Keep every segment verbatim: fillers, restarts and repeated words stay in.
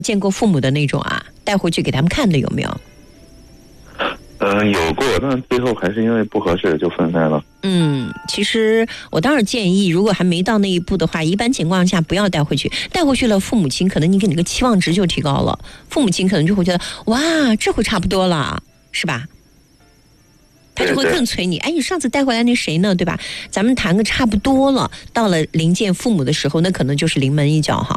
见过父母的那种啊，带回去给他们看的有没有？ 嗯、呃，有过，但最后还是因为不合适就分开了。 嗯，其实我当然建议，如果还没到那一步的话，一般情况下不要带回去。带回去了，父母亲可能你给你个期望值就提高了，父母亲可能就会觉得哇，这回差不多了，是吧？他就会更催你。哎，你上次带回来那谁呢？对吧？咱们谈个差不多了，到了临见父母的时候，那可能就是临门一脚哈。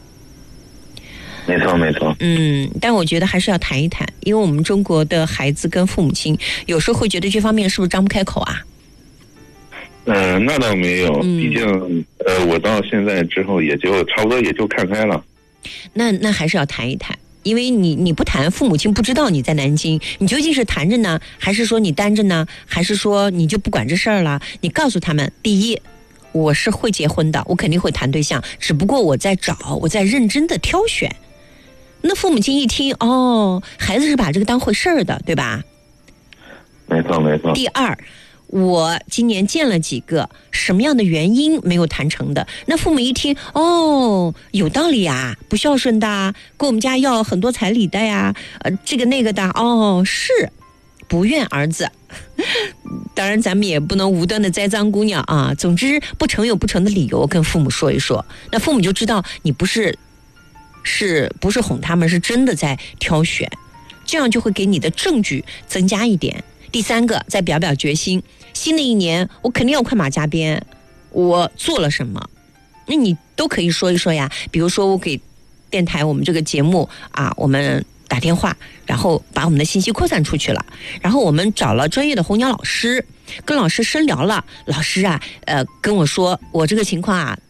没错没错。 嗯，但我觉得还是要谈一谈，因为我们中国的孩子跟父母亲有时候会觉得这方面是不是张不开口啊？ 嗯、呃，那倒没有，嗯、毕竟呃，我到现在之后也就差不多也就看开了。 那那还是要谈一谈，因为你你不谈，父母亲不知道你在南京，你究竟是谈着呢，还是说你单着呢，还是说你就不管这事儿了？你告诉他们，第一，我是会结婚的，我肯定会谈对象，只不过我在找，我在认真的挑选。那父母亲一听，哦，孩子是把这个当回事儿的，对吧？ 没错没错。 第二，我今年见了几个，什么样的原因没有谈成的？那父母一听，哦，有道理呀，不孝顺的，跟我们家要很多彩礼的呀，呃，这个那个的，哦，是不怨儿子。当然，咱们也不能无端的栽赃姑娘啊。总之，不成有不成的理由，跟父母说一说，那父母就知道你不是。是不是哄他们，是真的在挑选，这样就会给你的证据增加一点。第三个，再表表决心，新的一年我肯定要快马加鞭，我做了什么，那你都可以说一说呀。比如说我给电台我们这个节目啊，我们打电话，然后把我们的信息扩散出去了，然后我们找了专业的红娘老师，跟老师深聊了，老师啊，呃，跟我说我这个情况啊，